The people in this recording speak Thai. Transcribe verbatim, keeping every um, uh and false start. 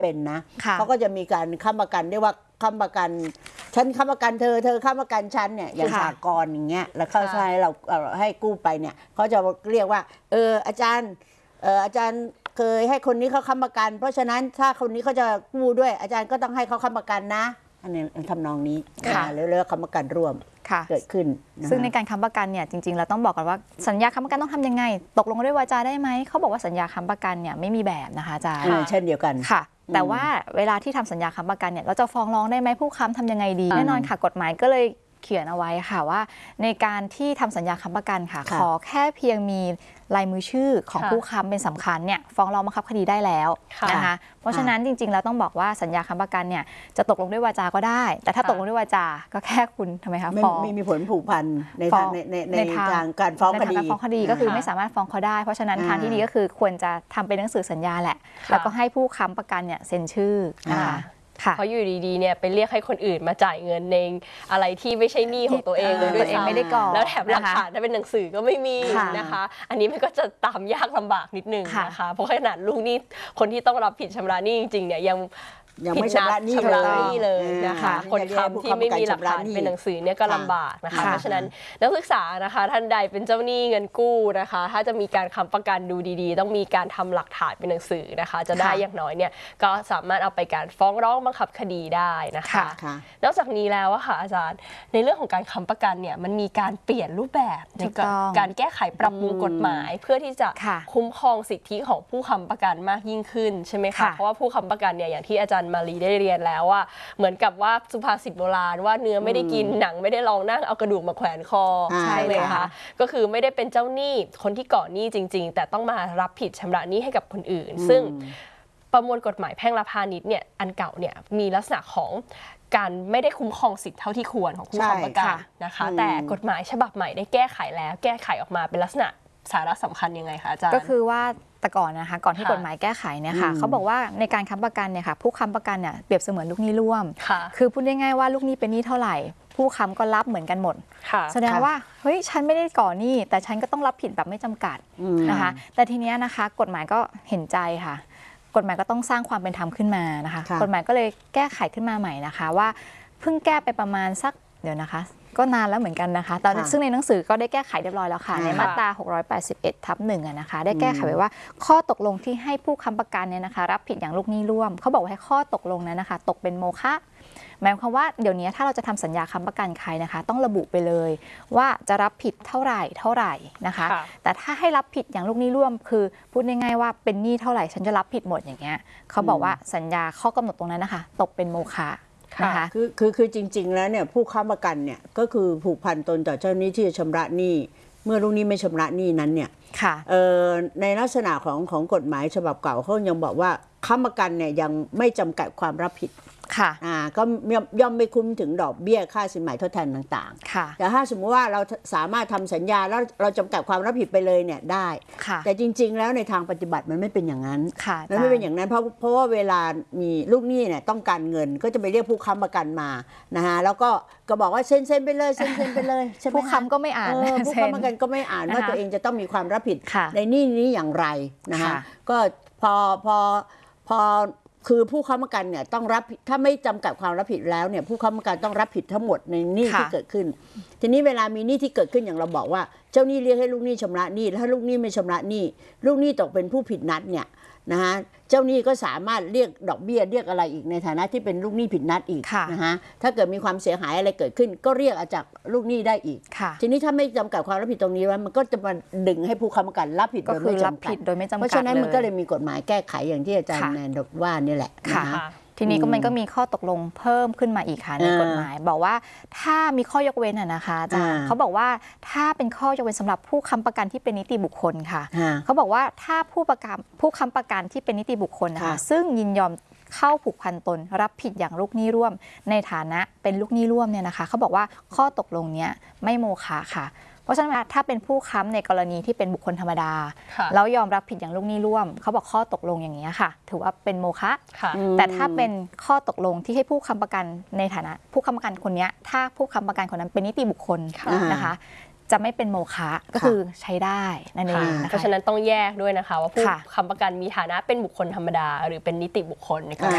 เป็นนะเขาก็จะมีการค้ำประกันเรียกว่าค้ำประกันฉันค้ำประกันเธอเธอค้ำประกันฉันเนี่ยอย่างสหกรณ์อย่างเงี้ยแล้วเขาใช้เราให้กู้ไปเนี่ยเขาจะเรียกว่าเอออาจารย์เอออาจารย์เคยให้คนนี้เขาค้ำประกันเพราะฉะนั้นถ้าคนนี้เขาจะกู้ด้วยอาจารย์ก็ต้องให้เขาค้ำประกันนะอันนี้ทำนองนี้หรือเรียกค้ำประกันร่วมเกิดขึ้นซึ่งในการค้ำประกันเนี่ยจริงๆเราต้องบอกกันว่าสัญญาค้ำประกันต้องทำยังไงตกลงด้วยวาจาได้ไหมเขาบอกว่าสัญญาค้ำประกันเนี่ยไม่มีแบบนะคะอาจารย์เช่นเดียวกันค่ะแต่ว่าเวลาที่ทำสัญญาค้ำประกันเนี่ยเราจะฟ้องร้องได้ไหมผู้ค้ำทำยังไงดีแน่นอนค่ะกฎหมายก็เลยเขียนเอาไว้ค่ะว่าในการที่ทำสัญญาค้ำประกันค่ะขอแค่เพียงมีลายมือชื่อของผู้ค้ำเป็นสำคัญเนี่ยฟ้องร้องบังคับคดีได้แล้วนะคะเพราะฉะนั้นจริงๆเราต้องบอกว่าสัญญาค้ำประกันเนี่ยจะตกลงด้วยวาจาก็ได้แต่ถ้าตกลงด้วยวาจาก็แค่คุณทำไมคะฟ้องไม่มีผลผูกพันในทางในในทางการฟ้องคดีฟ้องคดีก็คือไม่สามารถฟ้องเขาได้เพราะฉะนั้นทางที่ดีก็คือควรจะทำเป็นหนังสือสัญญาแหละแล้วก็ให้ผู้ค้ำประกันเนี่ยเซ็นชื่อนะคะเพราะอยู่ดีๆเนี่ยไปเรียกให้คนอื่นมาจ่ายเงินในอะไรที่ไม่ใช่หนี้ของตัวเองเลยด้วยซ้ำแล้วแถมหลักฐานถ้าเป็นหนังสือก็ไม่มีนะคะอันนี้มันก็จะตามยากลำบากนิดนึงนะคะเพราะขนาดลูกหนี้คนที่ต้องรับผิดชำระหนี้จริงๆเนี่ยยังยังไม่ชำระหนี้เลยนะคะคนค้ำที่ไม่มีหลักฐานเป็นหนังสือเนี่ยก็ลำบากนะคะเพราะฉะนั้นนักศึกษานะคะท่านใดเป็นเจ้าหนี้เงินกู้นะคะถ้าจะมีการค้ำประกันดูดีๆต้องมีการทำหลักฐานเป็นหนังสือนะคะจะได้อย่างน้อยเนี่ยก็สามารถเอาไปการฟ้องร้องบังคับคดีได้นะคะนอกจากนี้แล้วอะค่ะอาจารย์ในเรื่องของการค้ำประกันเนี่ยมันมีการเปลี่ยนรูปแบบในการแก้ไขปรับปรุงกฎหมายเพื่อที่จะคุ้มครองสิทธิของผู้ค้ำประกันมากยิ่งขึ้นใช่ไหมคะเพราะว่าผู้ค้ำประกันเนี่ยอย่างที่อาจารย์มารีได้เรียนแล้วว่าเหมือนกับว่าสุภาษิตโบราณว่าเนื้อไม่ได้กินหนังไม่ได้ลองนั่งเอากระดูกมาแขวนคอใช่ไหมคะก็คือไม่ได้เป็นเจ้าหนี้คนที่ก่อหนี้จริงๆแต่ต้องมารับผิดชำระหนี้ให้กับคนอื่นซึ่งประมวลกฎหมายแพ่งและพาณิชย์เนี่ยอันเก่าเนี่ยมีลักษณะของการไม่ได้คุ้มครองสิทธิเท่าที่ควรของผู้ค้ำประกันนะคะแต่กฎหมายฉบับใหม่ได้แก้ไขแล้วแก้ไขออกมาเป็นลักษณะสาระสำคัญยังไงคะอาจารย์ก็คือว่าแต่ก่อนนะคะก่อนที่กฎหมายแก้ไขเนี่ยค่ะเขาบอกว่าในการค้ำประกันเนี่ยค่ะผู้ค้ำประกันเนี่ยเปรียบเสมือนลูกหนี้ร่วมคือพูดง่ายๆว่าลูกหนี้เป็นหนี้เท่าไหร่ผู้ค้ำก็รับเหมือนกันหมดแสดงว่าเฮ้ยฉันไม่ได้ก่อหนี้แต่ฉันก็ต้องรับผิดแบบไม่จำกัดนะคะแต่ทีนี้นะคะกฎหมายก็เห็นใจค่ะกฎหมายก็ต้องสร้างความเป็นธรรมขึ้นมานะคะกฎหมายก็เลยแก้ไขขึ้นมาใหม่นะคะว่าเพิ่งแก้ไปประมาณสักเดี๋ยวนะคะก็นานแล้วเหมือนกันนะคะตอนซึ่งในหนังสือก็ได้แก้ไขเรียบร้อยแล้วค่ะในมาตราหกร้อยแปดสิบเอ็ดทับหนึ่งนะคะได้แก้ไขไว้ว่าข้อตกลงที่ให้ผู้ค้ำประกันเนี่ยนะคะรับผิดอย่างลูกหนี้ร่วมเขาบอกว่าให้ข้อตกลงนั้นนะคะตกเป็นโมฆะหมายความว่าเดี๋ยวนี้ถ้าเราจะทำสัญญาค้ำประกันใครนะคะต้องระบุไปเลยว่าจะรับผิดเท่าไหร่เท่าไหร่นะคะแต่ถ้าให้รับผิดอย่างลูกหนี้ร่วมคือพูดง่ายๆว่าเป็นหนี้เท่าไหร่ฉันจะรับผิดหมดอย่างเงี้ยเขาบอกว่าสัญญาข้อกำหนดตรงนั้นนะคะตกเป็นโมฆะนะคะคือคือคือจริงๆแล้วเนี่ยผู้ค้ำประกันเนี่ยก็คือผูกพันตนต่อเจ้าหนี้ที่จะชำระหนี้เมื่อลูกหนี้ไม่ชำระหนี้นั้นเนี่ยในลักษณะของของกฎหมายฉบับเก่าเขายังบอกว่าค้ำประกันเนี่ยยังไม่จำกัดความรับผิดค่ะอ่าก็ย่อมไม่คุ้มถึงดอกเบี้ยค่าสินไหมทดแทนต่างๆค่ะแต่ถ้าสมมติว่าเราสามารถทำสัญญาแล้วเราจำกัดความรับผิดไปเลยเนี่ยได้แต่จริงๆแล้วในทางปฏิบัติมันไม่เป็นอย่างนั้นมันไม่เป็นอย่างนั้นเพราะเพราะว่าเวลามีลูกหนี้เนี่ยต้องการเงินก็จะไปเรียกผู้ค้ำประกันมานะฮะแล้วก็ก็บอกว่าเซ็นเซ็นไปเลยเซ็นเซ็นไปเลยใช่ไหมผู้ค้ำก็ไม่อ่านผู้ค้ำประกันก็ไม่อ่านว่าตัวเองจะต้องมีความรับผิดในหนี้นี้อย่างไรนะฮะก็พอพอพอคือผู้ค้ำประกันเนี่ยต้องรับถ้าไม่จำกัดความรับผิดแล้วเนี่ยผู้ค้ำประกันต้องรับผิดทั้งหมดในหนี้ที่เกิดขึ้นทีนี้เวลามีหนี้ที่เกิดขึ้นอย่างเราบอกว่าเจ้าหนี้เรียกให้ลูกหนี้ชำระหนี้ถ้าลูกหนี้ไม่ชำระหนี้ลูกหนี้ตกเป็นผู้ผิดนัดเนี่ยนะฮะเจ้าหนี้ก็สามารถเรียกดอกเบี้ยเรียกอะไรอีกในฐานะที่เป็นลูกหนี้ผิดนัดอีกนะฮะถ้าเกิดมีความเสียหายอะไรเกิดขึ้นก็เรียกจากลูกหนี้ได้อีกทีนี้ถ้าไม่จำกัดความรับผิดตรงนี้แล้วมันก็จะมาดึงให้ผู้ค้ำประกันรับผิดโดยไม่จำกัดเพราะฉะนั้นมันก็เลยมีกฎหมายแก้ไขอย่างที่อาจารย์แนนว่านี่แหละนะคะทีนี้ก็มันก็มีข้อตกลงเพิ่มขึ้นมาอีกค่ะในกฎหมายบอกว่าถ้ามีข้อยกเว้นนะคะอาจารย์เขาบอกว่าถ้าเป็นข้อยกเว้นสำหรับผู้ค้ำประกันที่เป็นนิติบุคคลค่ะเขาบอกว่าถ้าผู้ประกันผู้ค้ำประกันที่เป็นนิติบุคคลนะคะซึ่งยินยอมเข้าผูกพันตนรับผิดอย่างลูกหนี้ร่วมในฐานะเป็นลูกหนี้ร่วมเนี่ยนะคะเขาบอกว่าข้อตกลงเนี้ยไม่โมฆะค่ะเพราะฉะนั้นถ้าเป็นผู้ค้ำในกรณีที่เป็นบุคคลธรรมดาแล้วยอมรับผิดอย่างลูกหนี้ร่วมเขาบอกข้อตกลงอย่างนี้ค่ะถือว่าเป็นโมฆะแต่ถ้าเป็นข้อตกลงที่ให้ผู้ค้ำประกันในฐานะผู้ค้ำประกันคนนี้ถ้าผู้ค้ำประกันคนนั้นเป็นนิติบุคคลนะคะจะไม่เป็นโมฆะก็คือใช้ได้นั่นเองนะคะเพราะฉะนั้นต้องแยกด้วยนะคะว่าผู้ค้ำประกันมีฐานะเป็นบุคคลธรรมดาหรือเป็นนิติบุคคลในกรณี